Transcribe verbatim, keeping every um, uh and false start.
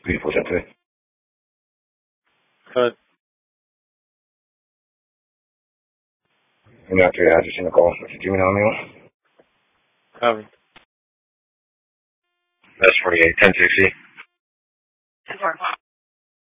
Beautiful, is that today? Good. And after your address in the call, what's your Gmail email? Copy. That's forty-eight, ten sixty.